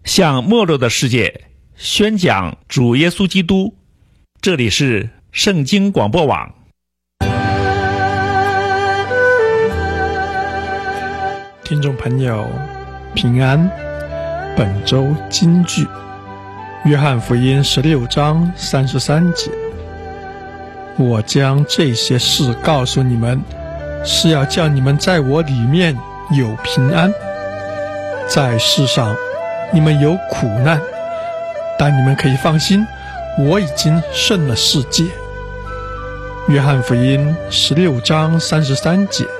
向没落的世界宣讲主耶稣基督。这里是圣经广播网。 听众朋友平安，本周金句约翰福音16章33节，我将这些事告诉你们，是要叫你们在我里面有平安。在世上你们有苦难，但你们可以放心，我已经胜了世界。约翰福音16章33节。